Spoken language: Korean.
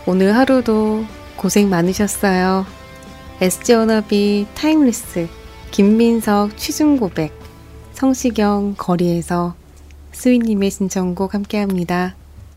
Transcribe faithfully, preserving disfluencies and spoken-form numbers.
오늘 하루도 고생 많으셨어요. 에스지 워너비 타임리스 김민석 취중고백 성시경 거리에서 스윗님의 신청곡 함께합니다.